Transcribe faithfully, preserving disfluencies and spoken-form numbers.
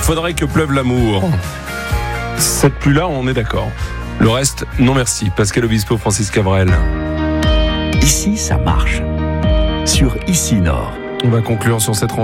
faudrait que pleuve l'amour. Cette pluie-là, on est d'accord. Le reste, non merci. Pascal Obispo, Francis Cabrel. Ici, ça marche. Sur Ici Nord. On va conclure sur cette rencontre.